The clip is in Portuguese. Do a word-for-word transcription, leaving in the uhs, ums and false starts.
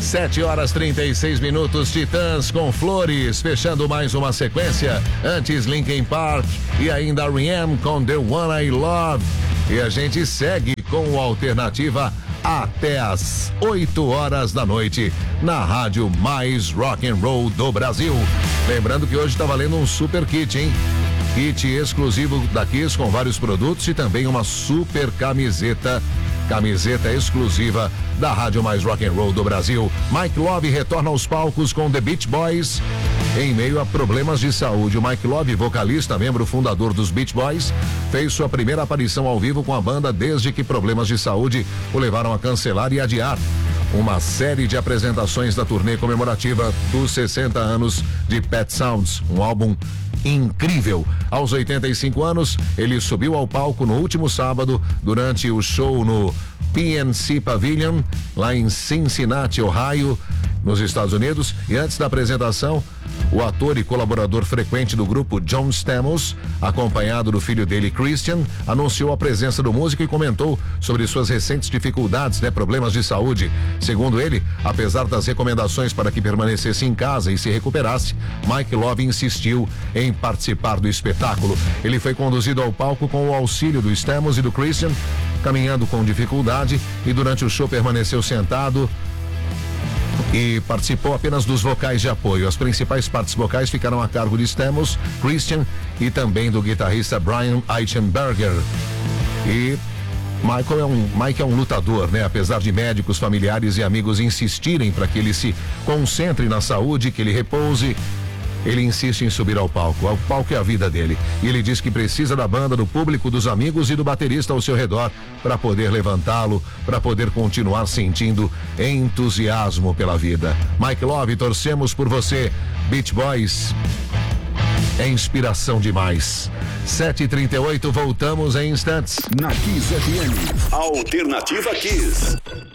sete horas trinta e seis minutos, Titãs com Flores, fechando mais uma sequência. Antes Linkin Park e ainda R E M com The One I Love. E a gente segue com o Alternativa até às oito horas da noite na rádio mais rock and roll do Brasil. Lembrando que hoje tá valendo um super kit, hein? Kit exclusivo da Kiss com vários produtos e também uma super camiseta. Camiseta exclusiva da Rádio Mais Rock and Roll do Brasil. Mike Love retorna aos palcos com The Beach Boys em meio a problemas de saúde. O Mike Love, vocalista, membro fundador dos Beach Boys, fez sua primeira aparição ao vivo com a banda desde que problemas de saúde o levaram a cancelar e adiar uma série de apresentações da turnê comemorativa dos sessenta anos de Pet Sounds, um álbum incrível. Aos oitenta e cinco anos, ele subiu ao palco no último sábado durante o show no P N C Pavilion, lá em Cincinnati, Ohio, nos Estados Unidos. E antes da apresentação, o ator e colaborador frequente do grupo, John Stamos, acompanhado do filho dele, Christian, anunciou a presença do músico e comentou sobre suas recentes dificuldades, né, problemas de saúde. Segundo ele, apesar das recomendações para que permanecesse em casa e se recuperasse, Mike Love insistiu em participar do espetáculo. Ele foi conduzido ao palco com o auxílio do Stamos e do Christian, caminhando com dificuldade, e durante o show permaneceu sentado e participou apenas dos vocais de apoio. As principais partes vocais ficaram a cargo de Stamos, Christian e também do guitarrista Brian Eichenberger. E Michael é um, Mike é um lutador, né? Apesar de médicos, familiares e amigos insistirem para que ele se concentre na saúde, que ele repouse, ele insiste em subir ao palco. O palco é a vida dele. E ele diz que precisa da banda, do público, dos amigos e do baterista ao seu redor para poder levantá-lo, para poder continuar sentindo entusiasmo pela vida. Mike Love, torcemos por você. Beach Boys é inspiração demais. sete e trinta e oito, voltamos em instantes. Na Kiss F M. Alternativa Kiss.